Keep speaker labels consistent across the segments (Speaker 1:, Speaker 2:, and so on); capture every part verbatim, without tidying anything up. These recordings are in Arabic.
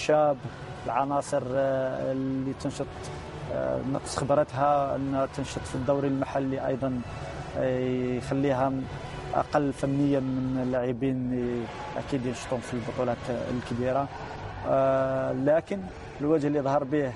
Speaker 1: الشاب، العناصر اللي تنشط نقص خبرتها أنها تنشط في الدوري المحلي أيضا يخليها أقل فنيا من اللاعبين أكيد ينشطون في البطولات الكبيرة. لكن الوجه اللي ظهر به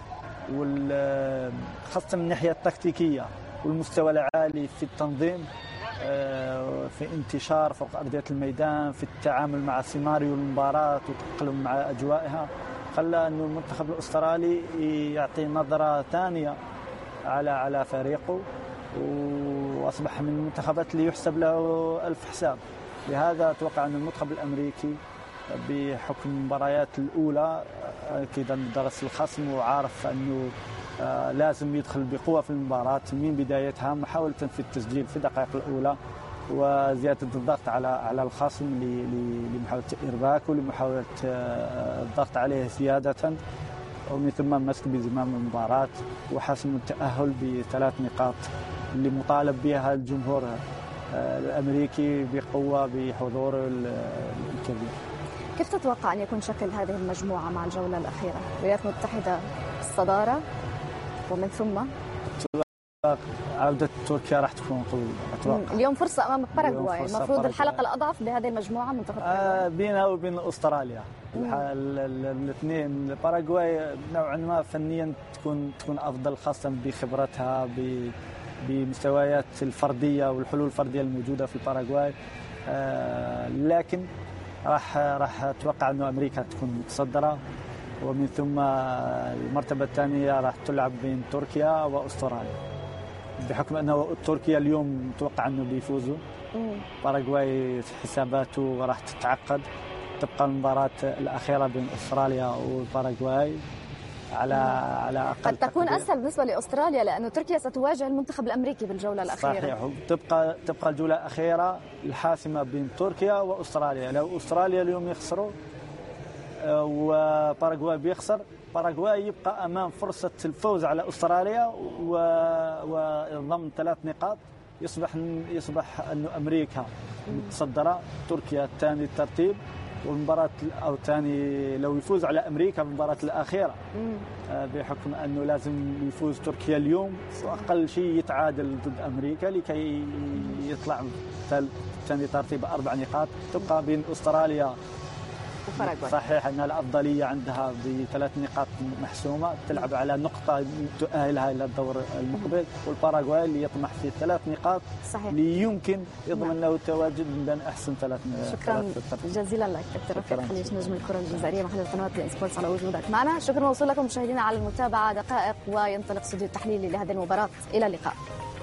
Speaker 1: خاصة من الناحية التكتيكية والمستوى العالي في التنظيم، في انتشار فوق أرضية الميدان، في التعامل مع سيناريو المباراة وتأقلم مع أجوائها، خلى أنه المنتخب الأسترالي يعطي نظرة ثانية على على فريقه، وأصبح من المنتخبات اللي يحسب له ألف حساب. لهذا أتوقع أن المنتخب الأمريكي بحكم المباريات الأولى أكيد درس الخصم وعارف أنه لازم يدخل بقوة في المباراة من بدايتها، محاولة في التسجيل في الدقائق الأولى وزيادة الضغط على على الخصم لمحاولة إرباكه ولمحاولة الضغط عليه زيادة، ومن ثم مسك بزمام المباراة وحسم التأهل بثلاث نقاط اللي مطالب بها الجمهور الأمريكي بقوة بحضور الكبير.
Speaker 2: كيف تتوقع أن يكون شكل هذه المجموعة مع الجولة الأخيرة؟ الولايات المتحدة الصدارة ومن ثم
Speaker 1: عودة تركيا راح تكون قوية أتوقع.
Speaker 2: اليوم فرصة أمام باراغواي، المفروض الحلقة الأضعف بهذه المجموعة منتخب
Speaker 1: آه بينها وبين أستراليا. الاثنين باراغواي نوعا ما فنيا تكون تكون أفضل، خاصة بخبرتها بمستويات الفردية والحلول الفردية الموجودة في باراغواي. آه لكن راح راح أتوقع أنه أمريكا تكون متصدرة، ومن ثم المرتبة الثانية راح تلعب بين تركيا وأستراليا، بحكم أنه تركيا اليوم متوقع أنه بيفوزوا. باراغواي حساباته راح تتعقد، تبقى المباراة الأخيرة بين أستراليا وباراغواي على على أقل
Speaker 2: قد تكون تقدير. أسهل بالنسبة لأستراليا لأنه تركيا ستواجه المنتخب الأمريكي بالجولة الأخيرة.
Speaker 1: صحيح، تبقى تبقى الجولة الأخيرة الحاسمة بين تركيا وأستراليا. لو أستراليا اليوم يخسروا وباراغواي بيخسر، باراغواي يبقى أمام فرصة الفوز على أستراليا وضمن ثلاث نقاط، يصبح يصبح أنه أمريكا متصدرة، تركيا الثاني الترتيب، والمباراة أو ثاني لو يفوز على أمريكا في المباراة الأخيرة بحكم أنه لازم يفوز تركيا اليوم وأقل شيء يتعادل ضد أمريكا لكي يطلع ثاني ترتيب أربع نقاط. تبقى بين أستراليا
Speaker 2: وباراغواي.
Speaker 1: صحيح أن الأفضلية عندها بثلاث نقاط محسومة، تلعب على نقطة تؤهلها إلى الدور المقبل، والباراغواي اللي يطمح في ثلاث نقاط صحيح. اللي يمكن يضمن له التواجد من بين أحسن ثلاث نقاط.
Speaker 2: شكرا جزيلا لك كابتن رفيق خليج نجم الكرة الجزائرية محل قناة الإن سبورتس على وجودك معنا. شكرا موصول لكم مشاهدينا على المتابعة. دقائق وينطلق استوديو التحليلي لهذه المباراة. إلى اللقاء.